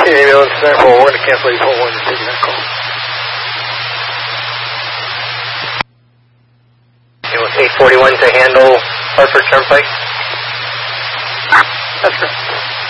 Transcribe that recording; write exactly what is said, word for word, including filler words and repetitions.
ambulance nine four one to cancel eight four one to take that call. Ambulance eight forty-one to handle Hartford Turnpike. That's correct.